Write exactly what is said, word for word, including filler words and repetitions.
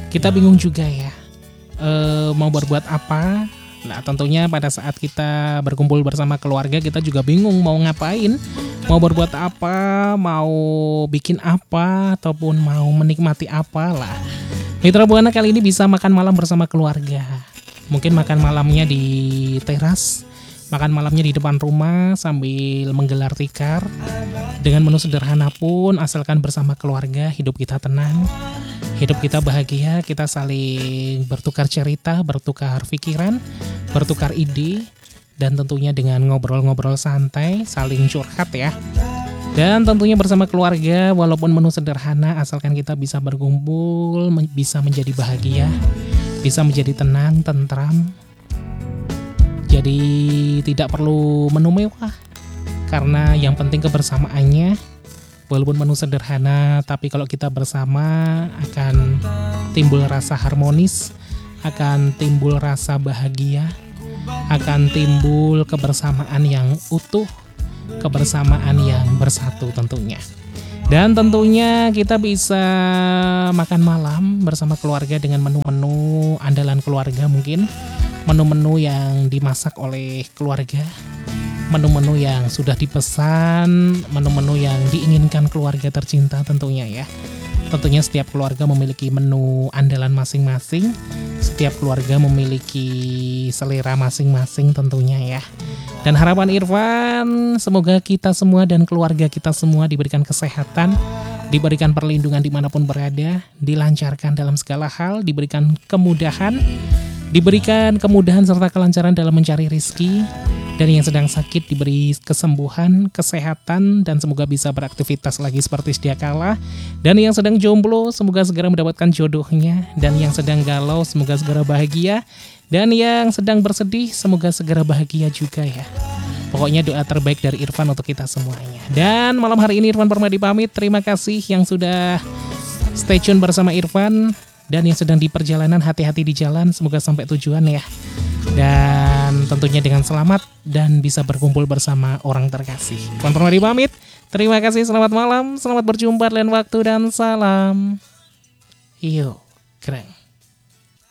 kita bingung juga ya, e, mau berbuat apa. Nah tentunya pada saat kita berkumpul bersama keluarga kita juga bingung mau ngapain, mau berbuat apa, mau bikin apa, ataupun mau menikmati apa lah. Mitra Buana kali ini bisa makan malam bersama keluarga. Mungkin makan malamnya di teras, makan malamnya di depan rumah sambil menggelar tikar. Dengan menu sederhana pun asalkan bersama keluarga, hidup kita tenang, hidup kita bahagia, kita saling bertukar cerita, bertukar pikiran, bertukar ide, dan tentunya dengan ngobrol-ngobrol santai, saling curhat ya. Dan tentunya bersama keluarga, walaupun menu sederhana, asalkan kita bisa berkumpul, men- bisa menjadi bahagia, bisa menjadi tenang, tentram. Jadi tidak perlu menu mewah, karena yang penting kebersamaannya. Walaupun menu sederhana, tapi kalau kita bersama akan timbul rasa harmonis, akan timbul rasa bahagia, akan timbul kebersamaan yang utuh, kebersamaan yang bersatu tentunya. Dan tentunya kita bisa makan malam bersama keluarga dengan menu-menu andalan keluarga, mungkin menu-menu yang dimasak oleh keluarga, menu-menu yang sudah dipesan, menu-menu yang diinginkan keluarga tercinta tentunya ya. Tentunya setiap keluarga memiliki menu andalan masing-masing, setiap keluarga memiliki selera masing-masing tentunya ya. Dan harapan Irfan, semoga kita semua dan keluarga kita semua diberikan kesehatan, diberikan perlindungan dimanapun berada, dilancarkan dalam segala hal, diberikan kemudahan, diberikan kemudahan serta kelancaran dalam mencari rizki. Dan yang sedang sakit diberi kesembuhan, kesehatan, dan semoga bisa beraktivitas lagi seperti sedia kala. Dan yang sedang jomblo semoga segera mendapatkan jodohnya. Dan yang sedang galau semoga segera bahagia. Dan yang sedang bersedih semoga segera bahagia juga ya. Pokoknya doa terbaik dari Irfan untuk kita semuanya. Dan malam hari ini Irfan Permadi pamit. Terima kasih yang sudah stay tune bersama Irfan. Dan yang sedang di perjalanan, hati-hati di jalan, semoga sampai tujuan ya. Dan tentunya dengan selamat dan bisa berkumpul bersama orang terkasih. Irfan Permadi pamit. Terima kasih, selamat malam, selamat berjumpa lain waktu dan salam. Yo, keren.